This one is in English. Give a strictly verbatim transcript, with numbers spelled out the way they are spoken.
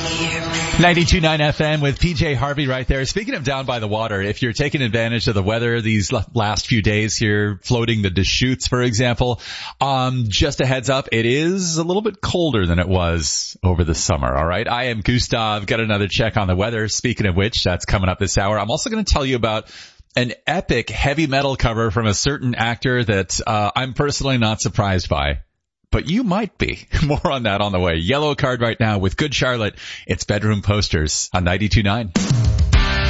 ninety-two point nine F M with P J Harvey right there. Speaking of down by the water, if you're taking advantage of the weather these last few days here, floating the Deschutes, for example, um, just a heads up, it is a little bit colder than it was over the summer, all right? I am Gustav. Got another check on the weather. Speaking of which, that's coming up this hour. I'm also going to tell you about an epic heavy metal cover from a certain actor that uh, I'm personally not surprised by. But you might be. More on that on the way. Yellow Card right now with Good Charlotte. It's Bedroom Posters on ninety-two point nine.